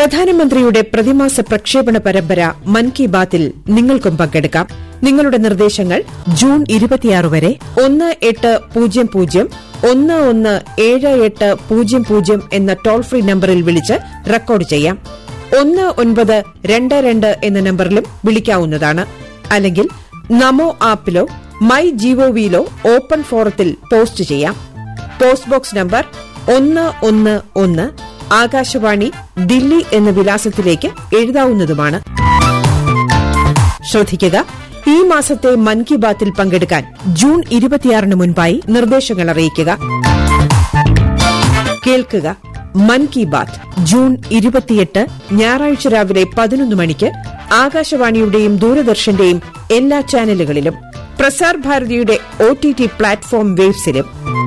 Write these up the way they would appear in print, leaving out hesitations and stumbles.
പ്രധാനമന്ത്രിയുടെ പ്രതിമാസ പ്രക്ഷേപണ പരമ്പര മൻ കി ബാത്തിൽ നിങ്ങൾക്കും പങ്കെടുക്കാം. നിങ്ങളുടെ നിർദ്ദേശങ്ങൾ ജൂൺ 26 വരെ 1800-117800 എന്ന ടോൾ ഫ്രീ നമ്പറിൽ വിളിച്ച് റെക്കോർഡ് ചെയ്യാം. 1922 എന്ന നമ്പറിലും വിളിക്കാവുന്നതാണ്. അല്ലെങ്കിൽ നമോ ആപ്പിലോ മൈ ജിഒവിയിലോ ഓപ്പൺ ഫോറത്തിൽ പോസ്റ്റ് ചെയ്യാം. Post box number 111 Akashvani, Delhi എന്ന വിലാസത്തിലേക്ക് എഴുതാവുന്നതുമാണ്. ശ്രദ്ധിക്കുക, ഈ മാസത്തെ മൻ കി ബാത്തിൽ പങ്കെടുക്കാൻ ജൂൺ 26 മുൻപായി നിർദ്ദേശങ്ങൾ അറിയിക്കുക. കേൾക്കുക, മൻ കി ബാത്ത് ജൂൺ 28 ഞായറാഴ്ച രാവിലെ 11 മണിക്ക് ആകാശവാണിയുടെയും ദൂരദർശന്റെയും എല്ലാ ചാനലുകളിലും പ്രസാർ ഭാരതിയുടെ OTT പ്ലാറ്റ്ഫോം വേവ്സിലും.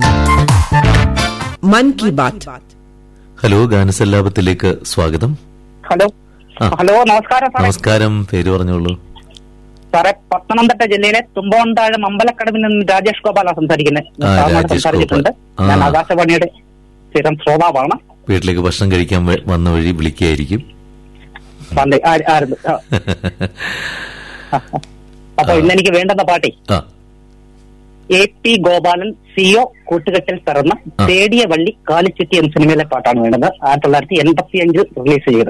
മൻ കി ബാത്ത്. ഹലോ, ഗാനസല്ലാപത്തിലേക്ക് സ്വാഗതം. ഹലോ. നമസ്കാരം. നമസ്കാരം. പേര് പറഞ്ഞോളൂ സാറേ. പത്തനംതിട്ട ജില്ലയിലെ തുമ്പോണ്ടാഴം അമ്പലക്കടവിൽ നിന്ന് രാജേഷ് ഗോപാലാണ് സംസാരിക്കുന്നത്. ഞാൻ ആകാശവാണിയുടെ സ്ഥിരം ശ്രോതാവാണ്. വീട്ടിലേക്ക് ഭക്ഷണം കഴിക്കാൻ വന്ന വഴി വിളിക്കായിരിക്കും. അപ്പൊ ഇന്നെനിക്ക് വേണ്ടുന്ന പാട്ടേ AP ഗോപാലൻ CO കൂട്ടുകെട്ടിൽ പിറന്ന തേടിയ വള്ളി കാലിച്ചുറ്റി എന്ന സിനിമയിലെ പാട്ടാണ് വേണ്ടത്. 1985 റിലീസ് ചെയ്തത്.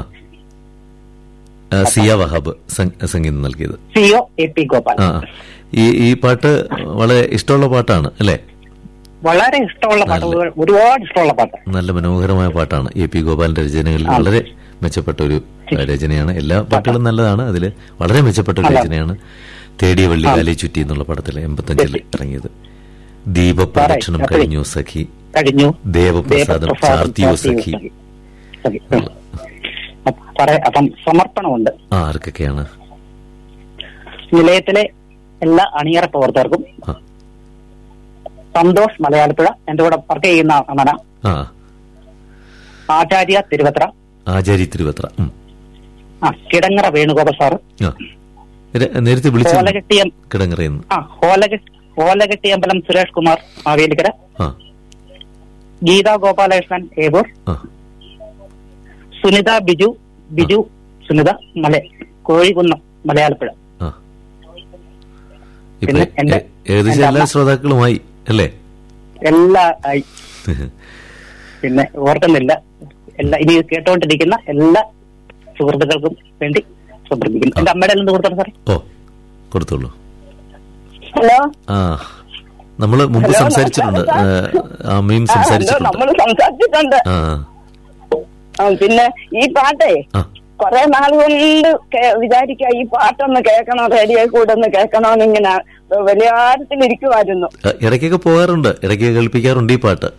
സിയ വഹാബ് സംഗീതം നൽകിയത്. CO AP Gopalan. ഈ പാട്ട് വളരെ ഇഷ്ടമുള്ള പാട്ടാണ് അല്ലേ? വളരെ ഇഷ്ടമുള്ള പാട്ട്, ഒരുപാട് ഇഷ്ടമുള്ള പാട്ട്. നല്ല മനോഹരമായ പാട്ടാണ്. AP ഗോപാലന്റെ രചനകളിൽ വളരെ മെച്ചപ്പെട്ട ഒരു രചനയാണ്. എല്ലാ പാട്ടുകളും നല്ലതാണ്, അതില് വളരെ മെച്ചപ്പെട്ട ഒരു രചനയാണ് തേടിയ വള്ളി കാലി ചുറ്റി എന്നുള്ള പടത്തില് 85 ഇറങ്ങിയത്. ദീപപ്രദക്ഷിണം കഴിഞ്ഞു സഖി, ദേവപ്രസാദം ചാർത്തിയോ സഖി. അപ്പം സമർപ്പണമുണ്ട്. ആർക്കൊക്കെയാണ്? നിലയത്തിലെ എല്ലാ അണിയറ പ്രവർത്തകർക്കും, സന്തോഷ് മലയാളപ്പുഴ എന്റെ കൂടെ വർക്ക് ചെയ്യുന്ന അമന, ആചാര്യ തിരുവത്ര, കിടങ്ങറ വേണുഗോപാൽ സാറ്, നേരത്തെ ഓലകെട്ടിയമ്പലം സുരേഷ് കുമാർ മാവേലിക്കര, ഗീതാ ഗോപാലകൃഷ്ണൻ ഏവൂർ, സുനിത ബിജു സുനിത കോഴികുന്നം മലയാളപ്പുഴ. ഏകദേശം എല്ലാ ശ്രോതാക്കളുമായി അല്ലേ? എല്ലാ ആയി. പിന്നെ ഓർക്കുന്നില്ല, ഇനി കേട്ടോണ്ടിരിക്കുന്ന എല്ലാ സുഹൃത്തുക്കൾക്കും വേണ്ടി സമർപ്പിക്കുന്നു. എന്റെ അമ്മയുടെ എല്ലാം കൊടുത്തോളൂ സാറേ. കൊടുത്തോളൂ. ഹലോ. നമ്മള് മുമ്പ് സംസാരിച്ചിട്ടുണ്ട്, അമ്മയും സംസാരിച്ചിട്ടുണ്ട്. പിന്നെ ഈ പാട്ടേ കൊറേ നാൾ കൊണ്ട് വിചാരിക്കുക, ഈ പാട്ടൊന്ന് കേൾക്കണോ, റേഡിയോ കൂടെ ഒന്ന് കേൾക്കണോന്ന് ഇങ്ങനെ വലിയ ആഴത്തിലിരിക്കുമായിരുന്നു. ഇടയ്ക്കൊക്കെ പോകാറുണ്ട്, ഇടയ്ക്ക് കേൾപ്പിക്കാറുണ്ട് ഈ പാട്ട്.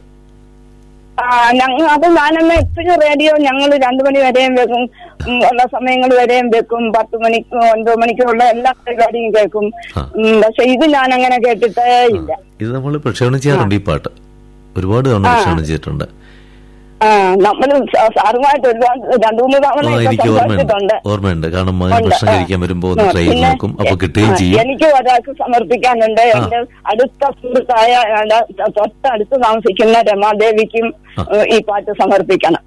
അത് ഞാനെന്നെ എപ്പോഴും റേഡിയോ ഞങ്ങൾ 2 മണി വരെയും വെക്കും, ഉള്ള സമയങ്ങൾ വരെയും വെക്കും, 10 മണിക്കും 9 മണിക്കും ഉള്ള എല്ലാ പരിപാടിയും കേൾക്കും. പക്ഷെ ഇത് ഞാൻ അങ്ങനെ കേട്ടിട്ടേ ഇല്ല. ഇത് നമ്മൾ പ്രക്ഷേപണം ചെയ്യാറുണ്ട്. ഈ പാട്ട് ഒരുപാട് തവണ പ്രക്ഷേപണം ചെയ്തിട്ടുണ്ട്. നമ്മള് സാറുമായിട്ട് ഒരുപാട് 2-3 തവണ ഓർമ്മയുണ്ട്. കാരണം ഭക്ഷണം കഴിക്കാൻ വരുമ്പോ ട്രൈ നോക്കും, അപ്പൊ കിട്ടുകയും ചെയ്യും. എനിക്ക് ഒരാൾക്ക് സമർപ്പിക്കാനുണ്ട്. എന്റെ അടുത്ത സുഹൃത്തായ തൊട്ടടുത്ത് താമസിക്കുന്ന രമാദേവിക്കും ഈ പാട്ട് സമർപ്പിക്കണം.